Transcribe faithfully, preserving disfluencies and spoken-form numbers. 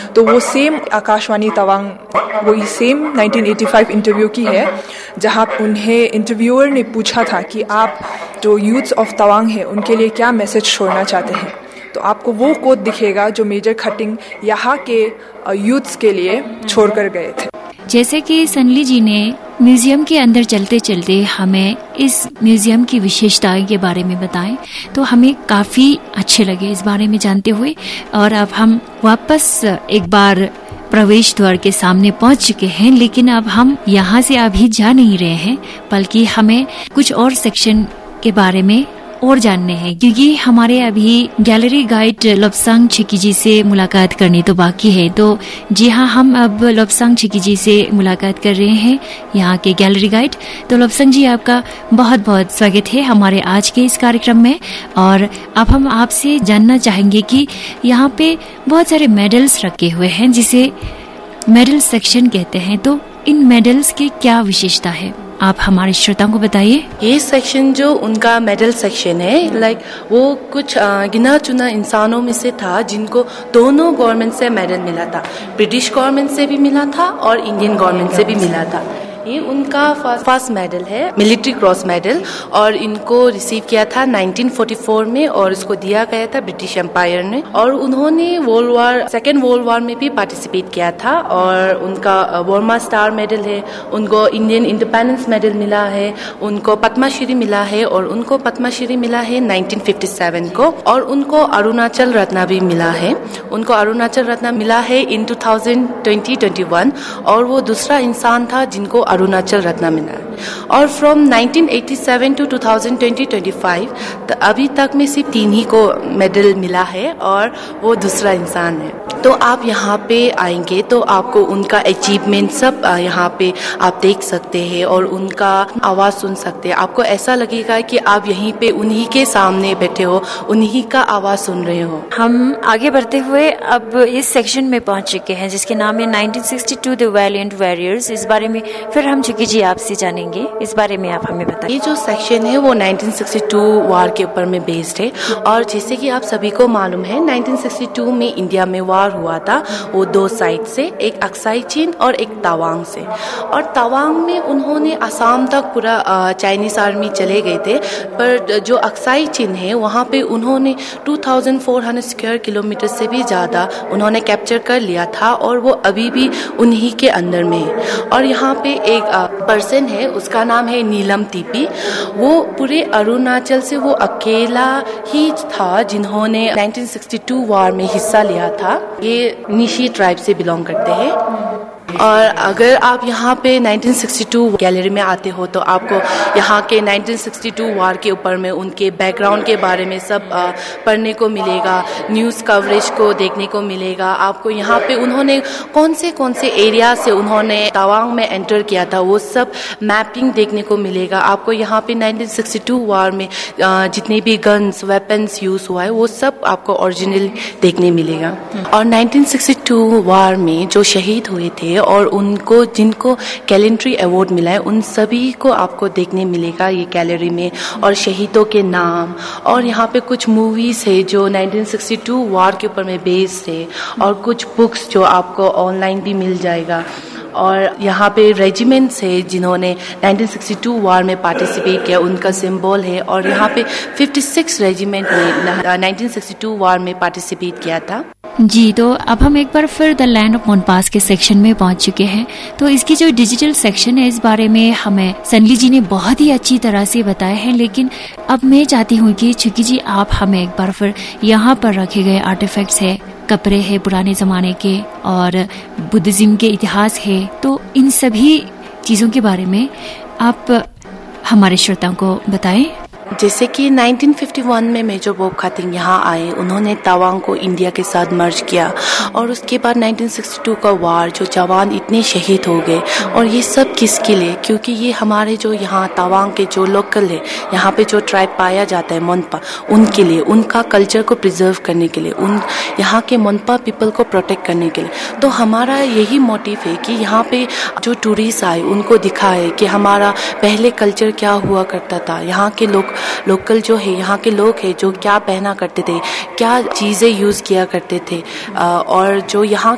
तो वो सेम आकाशवाणी तवांग वही same nineteen eighty five interview की है, जहाँ उन्हें इंटरव्यूअर ने पूछा था कि आप जो यूथ्स ऑफ तवांग है उनके लिए क्या मैसेज छोड़ना चाहते हैं। तो आपको वो कोट दिखेगा जो मेजर खटिंग यहाँ के यूथ्स के लिए छोड़ कर गए थे। जैसे कि सनली जी ने म्यूजियम के अंदर चलते चलते हमें इस म्यूजियम की विशेषताएं के बारे में बताएं, तो हमें काफ़ी अच्छे लगे इस बारे में जानते हुए। और अब हम वापस एक बार प्रवेश द्वार के सामने पहुंच चुके हैं, लेकिन अब हम यहाँ से अभी जा नहीं रहे हैं, बल्कि हमें कुछ और सेक्शन के बारे में और जानने हैं, क्योंकि हमारे अभी गैलरी गाइड लोब्सांग छिकी जी से मुलाकात करनी तो बाकी है। तो जी हाँ, हम अब लोब्सांग छिकी जी से मुलाकात कर रहे हैं, यहाँ के गैलरी गाइड। तो लोब्सांग जी, आपका बहुत बहुत स्वागत है हमारे आज के इस कार्यक्रम में। और अब हम आपसे जानना चाहेंगे कि यहाँ पे बहुत सारे मेडल्स रखे हुए हैं जिसे मेडल सेक्शन कहते हैं, तो इन मेडल्स की क्या विशेषता है, आप हमारे श्रोताओं को बताइए। ये सेक्शन जो उनका मेडल सेक्शन है, लाइक वो कुछ गिना चुना इंसानों में से था जिनको दोनों गवर्नमेंट से मेडल मिला था, ब्रिटिश गवर्नमेंट से भी मिला था और इंडियन गवर्नमेंट से भी मिला था। ये उनका फर्स्ट मेडल है, मिलिट्री क्रॉस मेडल, और इनको रिसीव किया था नाइनटीन फोर्टी फोर में और इसको दिया गया था ब्रिटिश एम्पायर ने। और उन्होंने world war second world war में भी पार्टिसिपेट किया था। और उनका वर्मा स्टार मेडल है, उनको इंडियन इंडिपेंडेंस मेडल मिला है, उनको पद्मश्री मिला है, और उनको पद्मश्री मिला है नाइनटीन फिफ्टी सेवन को। और उनको अरुणाचल रत्न भी मिला है, उनको अरुणाचल रत्न मिला है इन two thousand twenty twenty one, और वो दूसरा इंसान था जिनको अरुणाचल रत्न मिला है। और from nineteen eighty seven to two thousand twenty twenty five तो अभी तक में सिर्फ तीन ही को मेडल मिला है और वो दूसरा इंसान है। तो आप यहाँ पे आएंगे तो आपको उनका अचीवमेंट सब यहाँ पे आप देख सकते हैं और उनका आवाज़ सुन सकते हैं। आपको ऐसा लगेगा कि आप यहीं पे उन्हीं के सामने बैठे हो, उन्हीं का आवाज़ सुन रहे हो। हम आगे बढ़ते हुए अब इस सेक्शन में पहुंच चुके हैं जिसके नाम है nineteen sixty two the Valiant warriors. इस बारे में फिर हम चुकी जी आपसे जानेंगे, इस बारे में आप हमें बताइए। ये जो सेक्शन है वो नाइनटीन सिक्सटी टू वार के ऊपर में बेस्ड है। और जैसे कि आप सभी को मालूम है, नाइनटीन सिक्सटी टू में इंडिया में वार हुआ था, वो दो साइड से, एक अक्साई चीन और एक तवांग से। और तवांग में उन्होंने असम तक पूरा चाइनीज आर्मी चले गए थे, पर जो अक्साई चीन है वहाँ पे उन्होंने two thousand four hundred square kilometre से भी ज़्यादा उन्होंने कैप्चर कर लिया था और वो अभी भी उन्हीं के अंदर में है। और यहाँ पे एक पर्सन है, उसका नाम है नीलम तिपी। वो पूरे अरुणाचल से वो अकेला ही था जिन्होंने नाइनटीन सिक्सटी टू वार में हिस्सा लिया था। ये निशी ट्राइब से बिलोंग करते हैं। और अगर आप यहाँ पे नाइनटीन सिक्सटी टू गैलरी में आते हो तो आपको यहाँ के नाइनटीन सिक्सटी टू वार के ऊपर में उनके बैकग्राउंड के बारे में सब पढ़ने को मिलेगा, न्यूज़ कवरेज को देखने को मिलेगा। आपको यहाँ पे उन्होंने कौन से कौन से एरिया से उन्होंने तवांग में एंटर किया था वो सब मैपिंग देखने को मिलेगा। आपको यहाँ पे नाइनटीन सिक्सटी टू वार में जितने भी गन्स वेपन्स यूज़ हुआ है वो सब आपको ओरिजिनल देखने मिलेगा। और नाइनटीन सिक्सटी टू वार में जो शहीद हुए थे और उनको जिनको गैलेंट्री अवार्ड मिला है उन सभी को आपको देखने मिलेगा ये गैलरी में, और शहीदों के नाम। और यहाँ पे कुछ मूवीज है जो नाइनटीन सिक्सटी टू वार के ऊपर में बेस्ड है, और कुछ बुक्स जो आपको ऑनलाइन भी मिल जाएगा। और यहाँ पे रेजिमेंट्स है जिन्होंने नाइनटीन सिक्सटी टू वार में पार्टिसिपेट किया, उनका सिंबल है। और यहाँ पे फिफ्टी सिक्स रेजिमेंट ने नाइनटीन सिक्सटी टू वार में पार्टिसिपेट किया था। जी, तो अब हम एक बार फिर द लैंड ऑफ मोनपास के सेक्शन में पहुंच चुके हैं। तो इसकी जो डिजिटल सेक्शन है इस बारे में हमें सनली जी ने बहुत ही अच्छी तरह से बताया है, लेकिन अब मैं चाहती हूँ कि छुकी जी आप हमें एक बार फिर यहाँ पर रखे गए आर्टिफैक्ट्स है, कपड़े हैं पुराने जमाने के, और बुद्धिज्म के इतिहास है, तो इन सभी चीजों के बारे में आप हमारे श्रोताओं को बताएं। जैसे कि नाइनटीन फिफ्टी वन में मेजर बॉब खातिंग यहाँ आए, उन्होंने तवांग को इंडिया के साथ मर्ज किया। और उसके बाद नाइनटीन सिक्सटी टू का वार, जो जवान इतने शहीद हो गए, और ये सब किसके लिए? क्योंकि ये हमारे जो यहाँ तवांग के जो लोकल है, यहाँ पे जो ट्राइब पाया जाता है मोनपा, उनके लिए, उनका कल्चर को प्रिजर्व करने के लिए, उन यहाँ के मोनपा पीपल को प्रोटेक्ट करने के लिए। तो हमारा यही मोटिव है कि यहाँ पे जो टूरिस्ट आए उनको दिखाए कि हमारा पहले कल्चर क्या हुआ करता था, यहाँ के लोग लोकल जो है, यहाँ के लोग हैं जो क्या पहना करते थे, क्या चीज़ें यूज़ किया करते थे, और जो यहाँ